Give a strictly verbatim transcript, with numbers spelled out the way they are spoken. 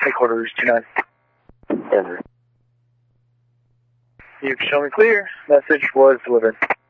Headquarters two nine. Enter. You can show me clear. Message was delivered.